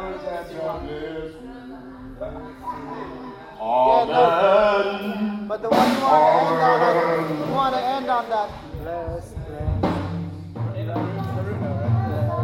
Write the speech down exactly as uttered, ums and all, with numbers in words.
Amen. But the one you want to end on that, you want to end on that. Bless, bless.